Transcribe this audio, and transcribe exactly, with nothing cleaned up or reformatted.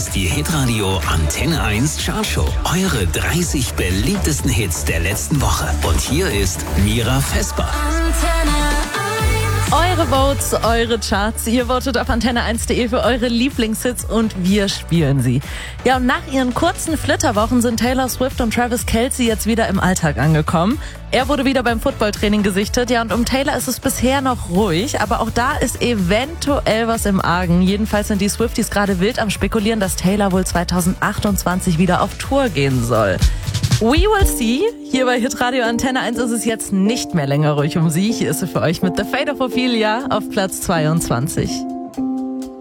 ist die Hitradio Antenne eins Chartshow. Eure dreißig beliebtesten Hits der letzten Woche. Und hier ist Mira Vesper. Eure Votes, eure Charts. Ihr votet auf antenne eins punkt de für eure Lieblingshits und wir spielen sie. Ja, und nach ihren kurzen Flitterwochen sind Taylor Swift und Travis Kelce jetzt wieder im Alltag angekommen. Er wurde wieder beim Footballtraining gesichtet. Ja, und um Taylor ist es bisher noch ruhig, aber auch da ist eventuell was im Argen. Jedenfalls sind die Swifties gerade wild am Spekulieren, dass Taylor wohl zweitausendachtundzwanzig wieder auf Tour gehen soll. We will see. Hier bei Hitradio Antenne eins ist es jetzt nicht mehr länger ruhig um sie. Hier ist sie für euch mit The Fate of Ophelia auf Platz zweiundzwanzig.